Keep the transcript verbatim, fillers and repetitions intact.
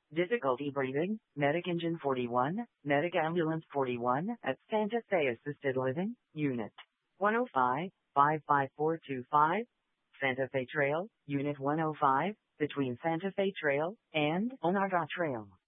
Difficulty breathing, Medic Engine forty-one, Medic Ambulance forty-one at Santa Fe Assisted Living, Unit one oh five, five five four two five, Santa Fe Trail, Unit one oh five, between Santa Fe Trail and Onarga Trail.